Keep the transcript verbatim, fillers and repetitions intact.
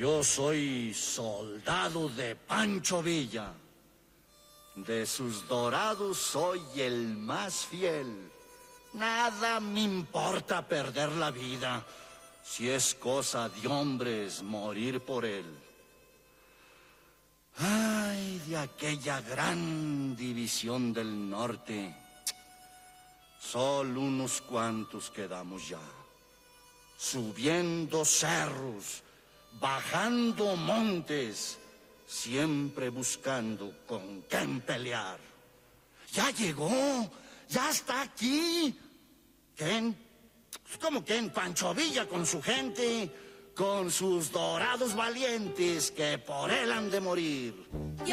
Yo soy soldado de Pancho Villa. De sus dorados soy el más fiel. Nada me importa perder la vida, si es cosa de hombres morir por él. Ay, de aquella gran división del norte, solo unos cuantos quedamos ya, subiendo cerros, bajando montes, siempre buscando con quién pelear. ¡Ya llegó! ¡Ya está aquí! ¿Quién? ¿Cómo quién? Pancho Villa con su gente, con sus dorados valientes que por él han de morir.